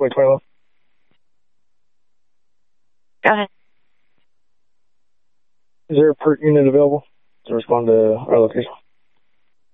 Wait, 20 left. Go ahead. Is there a PERT unit available to respond to our location?